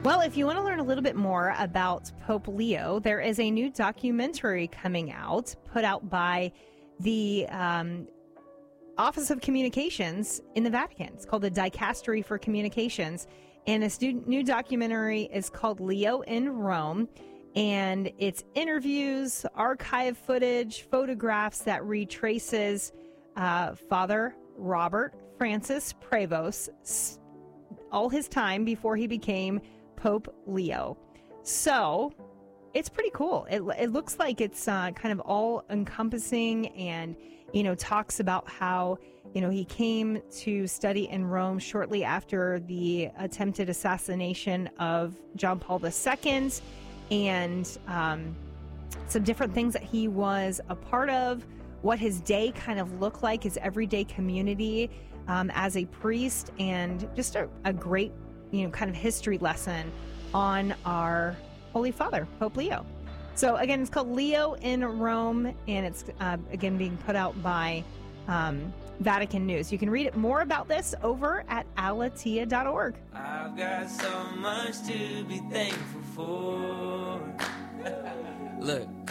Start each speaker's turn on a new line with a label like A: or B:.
A: Well, if you want to learn a little bit more about Pope Leo, there is a new documentary coming out, put out by the Office of Communications in the Vatican. It's called the Dicastery for Communications. And this new documentary is called Leo in Rome. And it's interviews, archive footage, photographs that retraces Father Robert Francis Prevost, all his time before he became Pope Leo. So it's pretty cool. It looks like it's kind of all encompassing and, talks about how, he came to study in Rome shortly after the attempted assassination of John Paul II, and some different things that he was a part of, what his day kind of looked like, his everyday community as a priest, and just a great, kind of history lesson on our Holy Father, Pope Leo. So again, it's called Leo in Rome, and it's again being put out by Vatican News. You can read more about this over at alatia.org.
B: I've got so much to be thankful for. Look,